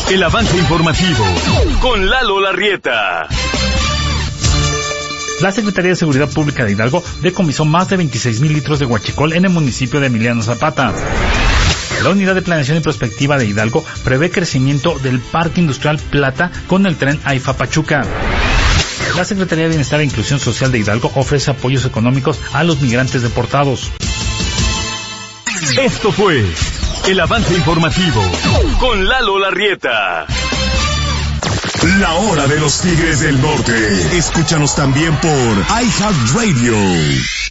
El avance informativo con Lalo Larrieta. La Secretaría de Seguridad Pública de Hidalgo decomisó más de 26,000 litros de huachicol en el municipio de Emiliano Zapata. La Unidad de Planeación y Prospectiva de Hidalgo prevé crecimiento del Parque Industrial Plata con el tren AIFA Pachuca. La Secretaría de Bienestar e Inclusión Social de Hidalgo ofrece apoyos económicos a los migrantes deportados. Esto fue el avance informativo con Lalo Larrieta. La hora de los Tigres del Norte. Escúchanos también por iHeartRadio.